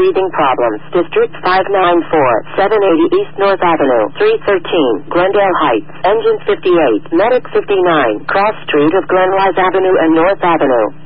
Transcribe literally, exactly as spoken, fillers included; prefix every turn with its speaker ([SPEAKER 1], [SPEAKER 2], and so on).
[SPEAKER 1] breathing problems. District five ninety-four, seven eighty East North Avenue, three thirteen, Glendale Heights. Engine fifty-eight, Medic fifty-nine, Cross Street of Glenwise Avenue and North Avenue.